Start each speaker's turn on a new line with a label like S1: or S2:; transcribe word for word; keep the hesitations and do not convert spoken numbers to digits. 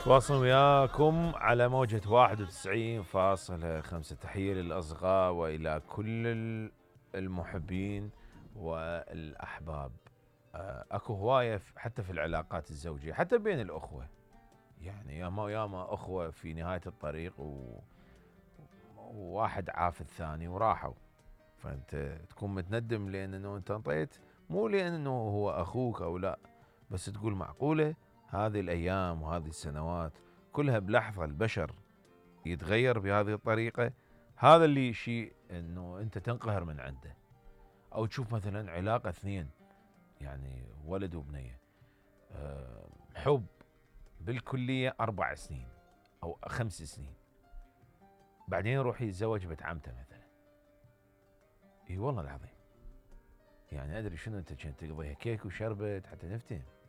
S1: تواصل وياكم على موجة واحد وتسعين فاصلة خمسة. تحية للأصدقاء وإلى كل ال- المحبين والأحباب. آه، أكو هواية ف- حتى في العلاقات الزوجية، حتى بين الأخوة. يعني ياما ياما أخوة في نهاية الطريق و- وواحد عاف الثاني وراحوا. فأنت تكون متندم لأنه أنت انطيت، مو لأنه هو أخوك أو لا، بس تقول معقولة هذه الأيام وهذه السنوات كلها بلحظة البشر يتغير بهذه الطريقة. هذا اللي شيء أنه أنت تنقهر من عنده. أو تشوف مثلا علاقة اثنين، يعني ولد وبنية، أه حب بالكلية أربع سنين أو خمس سنين، بعدين يروح يتزوج بنت عمته مثلا. اي والله العظيم. يعني ادري شنو انت كنت تقضيها كيك وشربت حتى نفتهم.